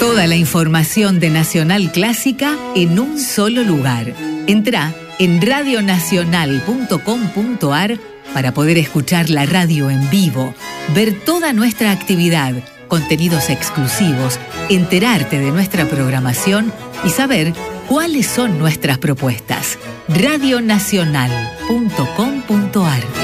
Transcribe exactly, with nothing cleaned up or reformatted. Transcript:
Toda la información de Nacional Clásica en un solo lugar. Entrá en radio nacional punto com punto ar para poder escuchar la radio en vivo, ver toda nuestra actividad, contenidos exclusivos, enterarte de nuestra programación y saber cuáles son nuestras propuestas. radio nacional punto com punto ar